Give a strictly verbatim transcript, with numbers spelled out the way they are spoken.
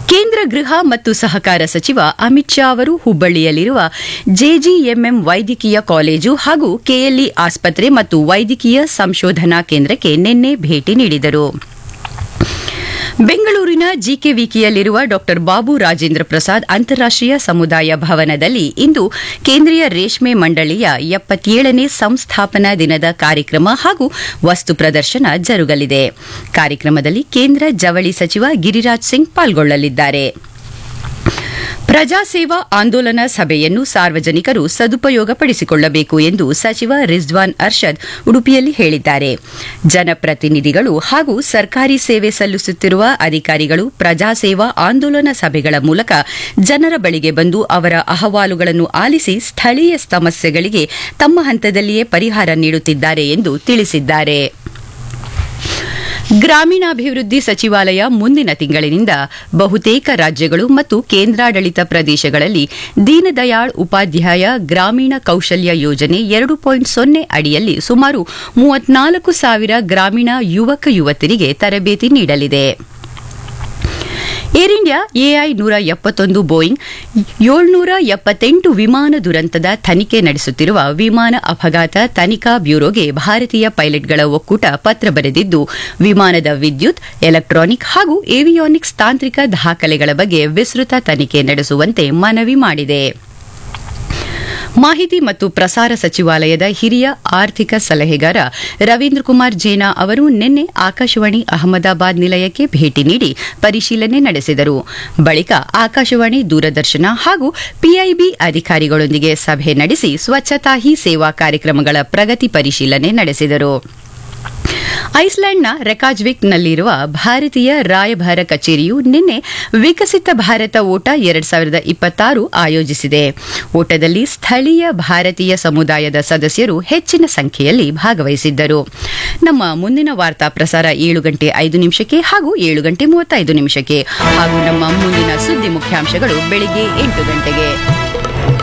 ಕೇಂದ್ರ ಗೃಹ ಮತ್ತು ಸಹಕಾರ ಸಚಿವ ಅಮಿತ್ ಶಾ ಅವರು ಹುಬ್ಬಳ್ಳಿಯಲ್ಲಿರುವ ಜೆಜಿಎಂಎಂ ವೈದ್ಯಕೀಯ ಕಾಲೇಜು ಹಾಗೂ ಕೆಎಲ್ಇ ಆಸ್ಪತ್ರೆ ಮತ್ತು ವೈದ್ಯಕೀಯ ಸಂಶೋಧನಾ ಕೇಂದ್ರಕ್ಕೆ ನಿನ್ನೆ ಭೇಟಿ ನೀಡಿದರು. ಬೆಂಗಳೂರಿನ ಜಿಕೆವಿಕೆಯಲ್ಲಿರುವ ಡಾ ಬಾಬು ರಾಜೇಂದ್ರ ಪ್ರಸಾದ್ ಅಂತಾರಾಷ್ಟೀಯ ಸಮುದಾಯ ಭವನದಲ್ಲಿ ಇಂದು ಕೇಂದ್ರೀಯ ರೇಷ್ಮೆ ಮಂಡಳಿಯ ಎಪ್ಪತ್ತೇಳನೇ ಸಂಸ್ಥಾಪನಾ ದಿನದ ಕಾರ್ಯಕ್ರಮ ಹಾಗೂ ವಸ್ತು ಪ್ರದರ್ಶನ ಜರುಗಲಿದೆ. ಕಾರ್ಯಕ್ರಮದಲ್ಲಿ ಕೇಂದ್ರ ಜವಳಿ ಸಚಿವ ಗಿರಿರಾಜ್ ಸಿಂಗ್ ಪಾಲ್ಗೊಳ್ಳಲಿದ್ದಾರೆ. ಪ್ರಜಾಸೇವಾ ಆಂದೋಲನ ಸಭೆಯನ್ನು ಸಾರ್ವಜನಿಕರು ಸದುಪಯೋಗಪಡಿಸಿಕೊಳ್ಳಬೇಕು ಎಂದು ಸಚಿವ ರಿಜ್ವಾನ್ ಅರ್ಷದ್ ಉಡುಪಿಯಲ್ಲಿ ಹೇಳಿದ್ದಾರೆ. ಜನಪ್ರತಿನಿಧಿಗಳು ಹಾಗೂ ಸರ್ಕಾರಿ ಸೇವೆ ಸಲ್ಲಿಸುತ್ತಿರುವ ಅಧಿಕಾರಿಗಳು ಪ್ರಜಾಸೇವಾ ಆಂದೋಲನ ಸಭೆಗಳ ಮೂಲಕ ಜನರ ಬಳಿಗೆ ಬಂದು ಅವರ ಅಹವಾಲುಗಳನ್ನು ಆಲಿಸಿ ಸ್ಥಳೀಯ ಸಮಸ್ಯೆಗಳಿಗೆ ತಮ್ಮ ಹಂತದಲ್ಲಿಯೇ ಪರಿಹಾರ ನೀಡುತ್ತಿದ್ದಾರೆ ಎಂದು ತಿಳಿಸಿದ್ದಾರೆ. ಗ್ರಾಮೀಣಾಭಿವೃದ್ಧಿ ಸಚಿವಾಲಯ ಮುಂದಿನ ತಿಂಗಳಿನಿಂದ ಬಹುತೇಕ ರಾಜ್ಯಗಳು ಮತ್ತು ಕೇಂದ್ರಾಡಳಿತ ಪ್ರದೇಶಗಳಲ್ಲಿ ದೀನದಯಾಳ್ ಉಪಾಧ್ಯಾಯ ಗ್ರಾಮೀಣ ಕೌಶಲ್ಯ ಯೋಜನೆ ಎರಡು ಪಾಯಿಂಟ್ ಸೊನ್ನೆ ಅಡಿಯಲ್ಲಿ ಸುಮಾರು ಮೂವತ್ನಾಲ್ಕು ಸಾವಿರ ಗ್ರಾಮೀಣ ಯುವಕ ಯುವತಿಯರಿಗೆ ತರಬೇತಿ ನೀಡಲಿದೆ. ಏರ್ ಇಂಡಿಯಾ ಎಐ ನೂರ ಎಪ್ಪತ್ತೊಂದು ಬೋಯಿಂಗ್ ಏಳ್ನೂರ ಎಪ್ಪತ್ತೆಂಟು ವಿಮಾನ ದುರಂತದ ತನಿಖೆ ನಡೆಸುತ್ತಿರುವ ವಿಮಾನ ಅಪಘಾತ ತನಿಖಾ ಬ್ಯೂರೋಗೆ ಭಾರತೀಯ ಪೈಲಟ್ಗಳ ಒಕ್ಕೂಟ ಪತ್ರ ಬರೆದಿದ್ದು, ವಿಮಾನದ ವಿದ್ಯುತ್, ಎಲೆಕ್ಟ್ರಾನಿಕ್ ಹಾಗೂ ಏವಿಯಾನಿಕ್ಸ್ ತಾಂತ್ರಿಕ ದಾಖಲೆಗಳ ಬಗ್ಗೆ ವಿಸ್ತೃತ ತನಿಖೆ ನಡೆಸುವಂತೆ ಮನವಿ ಮಾಡಿದೆ. ಮಾಹಿತಿ ಮತ್ತು ಪ್ರಸಾರ ಸಚಿವಾಲಯದ ಹಿರಿಯ ಆರ್ಥಿಕ ಸಲಹೆಗಾರ ರವೀಂದ್ರ ಕುಮಾರ್ ಜೇನಾ ಅವರು ನಿನ್ನೆ ಆಕಾಶವಾಣಿ ಅಹಮದಾಬಾದ್ ನಿಲಯಕ್ಕೆ ಭೇಟಿ ನೀಡಿ ಪರಿಶೀಲನೆ ನಡೆಸಿದರು. ಬಳಿಕ ಆಕಾಶವಾಣಿ, ದೂರದರ್ಶನ ಹಾಗೂ ಪಿಐಬಿ ಅಧಿಕಾರಿಗಳೊಂದಿಗೆ ಸಭೆ ನಡೆಸಿ ಸ್ವಚ್ಛತಾ ಹಿ ಸೇವಾ ಕಾರ್ಯಕ್ರಮಗಳ ಪ್ರಗತಿ ಪರಿಶೀಲನೆ ನಡೆಸಿದರು. ಐಸ್ಲ್ಯಾಂಡ್ನ ರೆಕಾಜ್ವಿಕ್ನಲ್ಲಿರುವ ಭಾರತೀಯ ರಾಯಭಾರ ಕಚೇರಿಯು ನಿನ್ನೆ ವಿಕಸಿತ ಭಾರತ ಓಟ ಎರಡು ಸಾವಿರದ ಇಪ್ಪತ್ತಾರು ಆಯೋಜಿಸಿದೆ. ಓಟದಲ್ಲಿ ಸ್ಥಳೀಯ ಭಾರತೀಯ ಸಮುದಾಯದ ಸದಸ್ಯರು ಹೆಚ್ಚಿನ ಸಂಖ್ಯೆಯಲ್ಲಿ ಭಾಗವಹಿಸಿದ್ದರು. ನಮ್ಮ ಮುಂದಿನ ವಾರ್ತಾ ಪ್ರಸಾರ ಏಳು ಗಂಟೆ ಐದು ನಿಮಿಷಕ್ಕೆ ಹಾಗೂ ಏಳು ಗಂಟೆ ಮೂವತ್ತೈದು ನಿಮಿಷಕ್ಕೆ ಹಾಗೂ ನಮ್ಮ ಮುಂದಿನ ಸುದ್ದಿ ಮುಖ್ಯಾಂಶಗಳು ಬೆಳಿಗ್ಗೆ ಎಂಟು ಗಂಟೆಗೆ.